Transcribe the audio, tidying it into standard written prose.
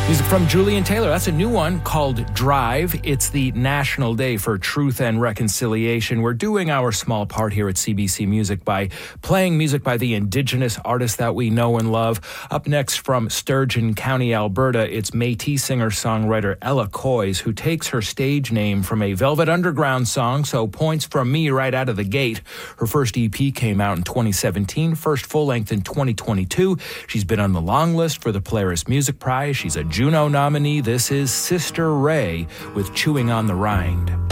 Music from Julian Taylor. That's a new one called Drive. It's the National Day for Truth and Reconciliation. We're doing our small part here at CBC Music by playing music by the Indigenous artists that we know and love. Up next from Sturgeon County, Alberta, it's Métis singer-songwriter Ella Coys, who takes her stage name from a Velvet Underground song, so points from me right out of the gate. Her first EP came out in 2017, first full-length in 2022. She's been on the long list for the Polaris Music Prize. She's a Juno nominee. This is Sister Ray with Chewing on the Rind.